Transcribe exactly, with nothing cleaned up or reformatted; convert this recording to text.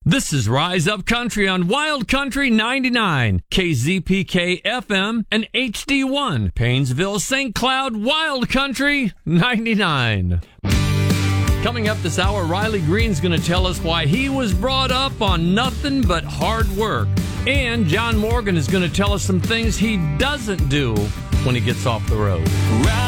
This is Rise Up Country on Wild Country ninety-nine, K Z P K F M, and H D one, Paynesville, Saint Cloud, Wild Country ninety-nine. Coming up this hour, Riley Green's going to tell us why he was brought up on nothing but hard work. And John Morgan is going to tell us some things he doesn't do when he gets off the road.